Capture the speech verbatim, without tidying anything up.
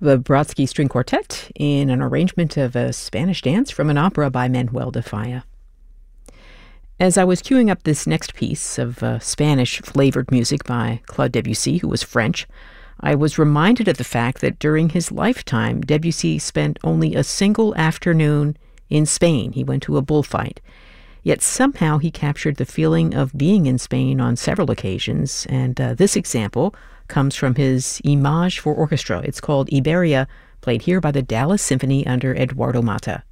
the Brodsky String Quartet in an arrangement of a Spanish dance from an opera by Manuel de Falla. As I was queuing up this next piece of uh, Spanish-flavored music by Claude Debussy, who was French, I was reminded of the fact that during his lifetime, Debussy spent only a single afternoon in Spain. He went to a bullfight. Yet somehow he captured the feeling of being in Spain on several occasions, and uh, this example comes from his Image for Orchestra. It's called Iberia, played here by the Dallas Symphony under Eduardo Mata.